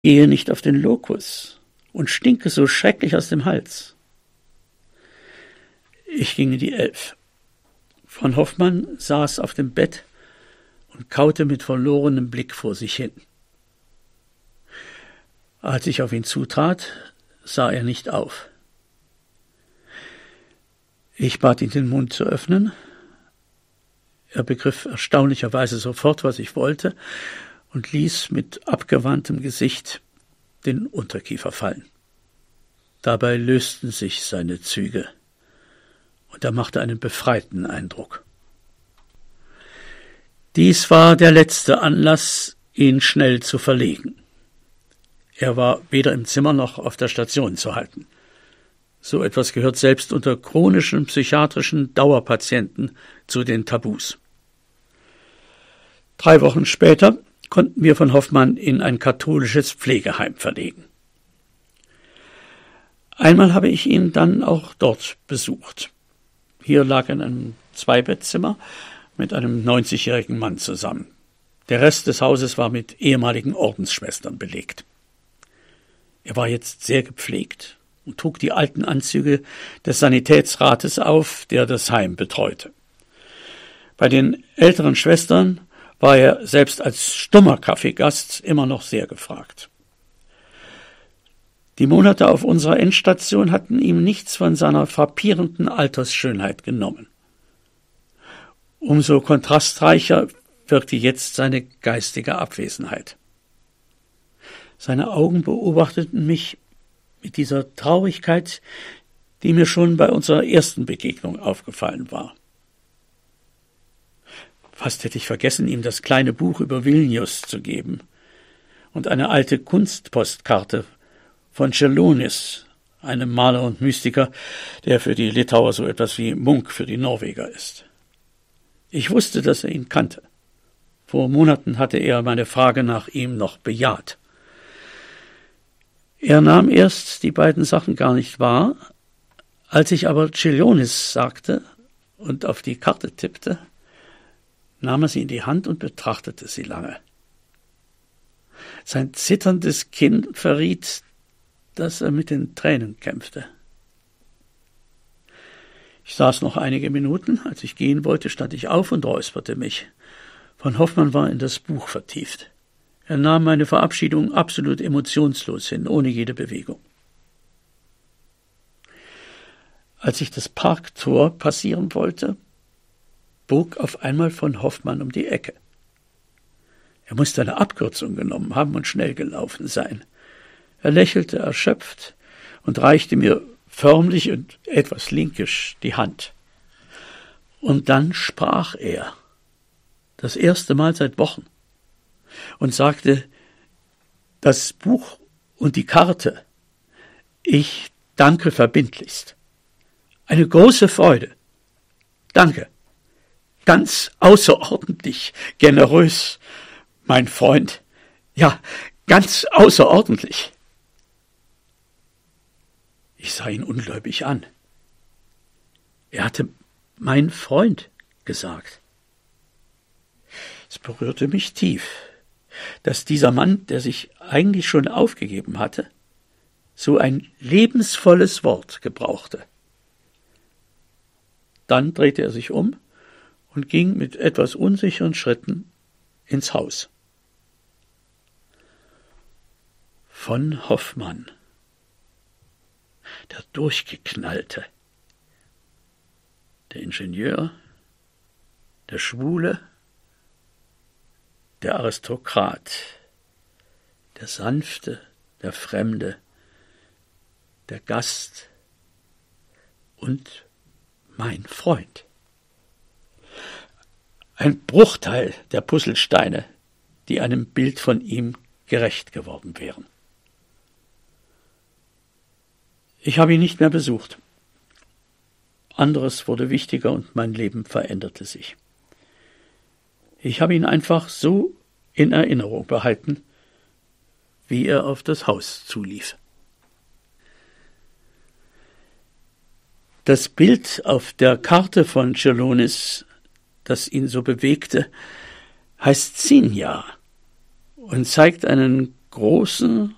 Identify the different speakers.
Speaker 1: gehe nicht auf den Lokus und stinke so schrecklich aus dem Hals. Ich ging in die 11. Von Hoffmann saß auf dem Bett und kaute mit verlorenem Blick vor sich hin. Als ich auf ihn zutrat, sah er nicht auf. Ich bat ihn, den Mund zu öffnen. Er begriff erstaunlicherweise sofort, was ich wollte, und ließ mit abgewandtem Gesicht den Unterkiefer fallen. Dabei lösten sich seine Züge, und er machte einen befreiten Eindruck. Dies war der letzte Anlass, ihn schnell zu verlegen. Er war weder im Zimmer noch auf der Station zu halten. So etwas gehört selbst unter chronischen psychiatrischen Dauerpatienten zu den Tabus. 3 Wochen später konnten wir von Hoffmann in ein katholisches Pflegeheim verlegen. Einmal habe ich ihn dann auch dort besucht. Hier lag er in einem 2-Bettzimmer mit einem 90-jährigen Mann zusammen. Der Rest des Hauses war mit ehemaligen Ordensschwestern belegt. Er war jetzt sehr gepflegt und trug die alten Anzüge des Sanitätsrates auf, der das Heim betreute. Bei den älteren Schwestern war er selbst als stummer Kaffeegast immer noch sehr gefragt. Die Monate auf unserer Endstation hatten ihm nichts von seiner frappierenden Altersschönheit genommen. Umso kontrastreicher wirkte jetzt seine geistige Abwesenheit. Seine Augen beobachteten mich mit dieser Traurigkeit, die mir schon bei unserer ersten Begegnung aufgefallen war. Fast hätte ich vergessen, ihm das kleine Buch über Vilnius zu geben und eine alte Kunstpostkarte von Čiurlionis, einem Maler und Mystiker, der für die Litauer so etwas wie Munk für die Norweger ist. Ich wusste, dass er ihn kannte. Vor Monaten hatte er meine Frage nach ihm noch bejaht. Er nahm erst die beiden Sachen gar nicht wahr, als ich aber Čiurlionis sagte und auf die Karte tippte, nahm er sie in die Hand und betrachtete sie lange. Sein zitterndes Kinn verriet, dass er mit den Tränen kämpfte. Ich saß noch einige Minuten. Als ich gehen wollte, stand ich auf und räusperte mich. Von Hoffmann war in das Buch vertieft. Er nahm meine Verabschiedung absolut emotionslos hin, ohne jede Bewegung. Als ich das Parktor passieren wollte, bog auf einmal von Hoffmann um die Ecke. Er musste eine Abkürzung genommen haben und schnell gelaufen sein. Er lächelte erschöpft und reichte mir förmlich und etwas linkisch die Hand. Und dann sprach er, das erste Mal seit Wochen, und sagte, das Buch und die Karte, ich danke verbindlichst. Eine große Freude. Danke. Ganz außerordentlich generös, mein Freund. Ja, ganz außerordentlich. Ich sah ihn ungläubig an. Er hatte mein Freund gesagt. Es berührte mich tief, dass dieser Mann, der sich eigentlich schon aufgegeben hatte, so ein lebensvolles Wort gebrauchte. Dann drehte er sich um und ging mit etwas unsicheren Schritten ins Haus. Von Hoffmann, der Durchgeknallte, der Ingenieur, der Schwule, der Aristokrat, der Sanfte, der Fremde, der Gast und mein Freund. Ein Bruchteil der Puzzlesteine, die einem Bild von ihm gerecht geworden wären. Ich habe ihn nicht mehr besucht. Anderes wurde wichtiger und mein Leben veränderte sich. Ich habe ihn einfach so in Erinnerung behalten, wie er auf das Haus zulief. Das Bild auf der Karte von Čiurlionis, das ihn so bewegte, heißt Sinja und zeigt einen großen,